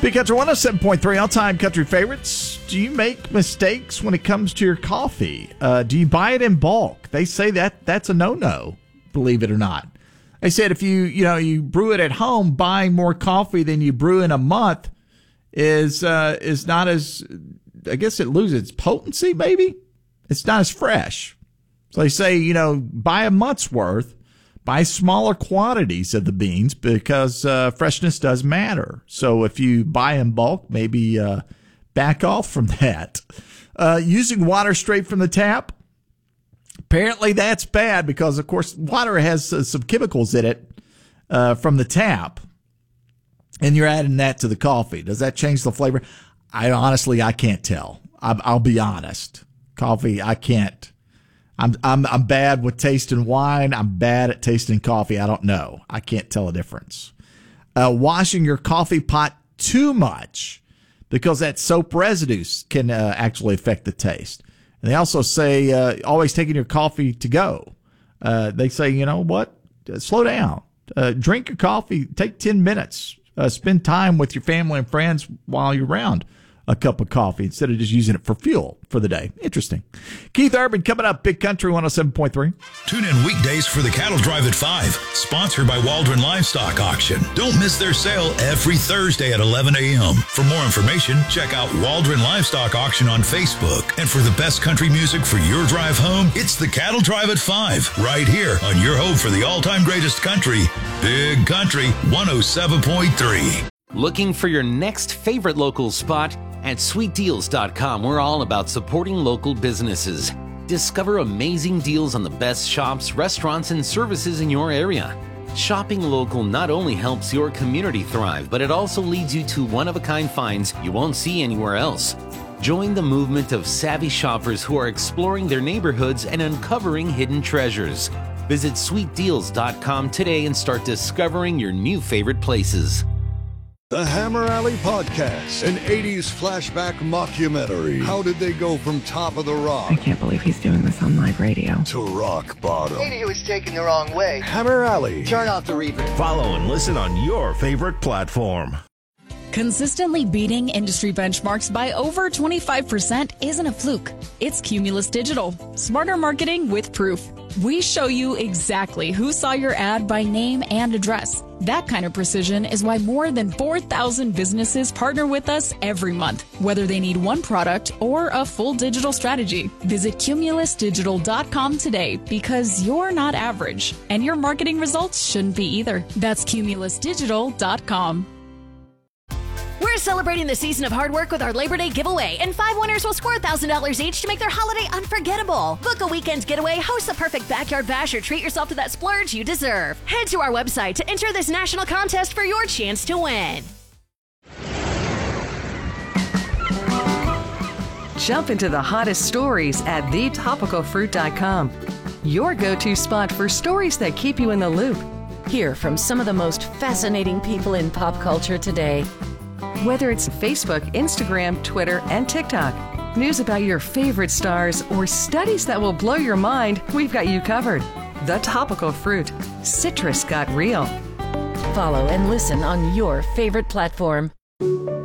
Big Country 107.3, all-time country favorites. Do you make mistakes when it comes to your coffee? Do you buy it in bulk? They say that's a no-no, believe it or not. They said if you brew it at home, buying more coffee than you brew in a month is not as, I guess it loses its potency, maybe? It's not as fresh. So they say, buy a month's worth, buy smaller quantities of the beans because freshness does matter. So if you buy in bulk, maybe back off from that. Using water straight from the tap, apparently that's bad because, of course, water has some chemicals in it from the tap, and you're adding that to the coffee. Does that change the flavor? I can't tell. I'll be honest. Coffee, I can't. I'm bad with tasting wine. I'm bad at tasting coffee. I don't know. I can't tell a difference. Washing your coffee pot too much because that soap residue can actually affect the taste. And they also say always taking your coffee to go. They say, you know what? Slow down. Drink your coffee. Take 10 minutes. Spend time with your family and friends while you're around a cup of coffee instead of just using it for fuel for the day. Interesting. Keith Urban coming up, Big Country 107.3. Tune in weekdays for the Cattle Drive at 5, sponsored by Waldron Livestock Auction. Don't miss their sale every Thursday at 11 a.m. For more information, check out Waldron Livestock Auction on Facebook. And for the best country music for your drive home, it's the Cattle Drive at 5, right here on your home for the all-time greatest country, Big Country 107.3. Looking for your next favorite local spot? At sweetdeals.com, we're all about supporting local businesses. Discover amazing deals on the best shops, restaurants, and services in your area. Shopping local not only helps your community thrive, but it also leads you to one-of-a-kind finds you won't see anywhere else. Join the movement of savvy shoppers who are exploring their neighborhoods and uncovering hidden treasures. Visit sweetdeals.com today and start discovering your new favorite places. The Hammer Alley Podcast, an 80s flashback mockumentary. How did they go from top of the rock? I can't believe he's doing this on live radio. To rock bottom. Maybe he was taken the wrong way. Hammer Alley. Turn off the reverb. Follow and listen on your favorite platform. Consistently beating industry benchmarks by over 25% isn't a fluke. It's Cumulus Digital. Smarter marketing with proof. We show you exactly who saw your ad by name and address. That kind of precision is why more than 4,000 businesses partner with us every month, whether they need one product or a full digital strategy. Visit cumulusdigital.com today because you're not average, and your marketing results shouldn't be either. That's cumulusdigital.com. We're celebrating the season of hard work with our Labor Day giveaway, and 5 winners will score $1,000 each to make their holiday unforgettable. Book a weekend getaway, host the perfect backyard bash, or treat yourself to that splurge you deserve. Head to our website to enter this national contest for your chance to win. Jump into the hottest stories at thetopicalfruit.com. Your go-to spot for stories that keep you in the loop. Hear from some of the most fascinating people in pop culture today. Whether it's Facebook, Instagram, Twitter, and TikTok, news about your favorite stars, or studies that will blow your mind, we've got you covered. The Topical Fruit. Citrus got real. Follow and listen on your favorite platform.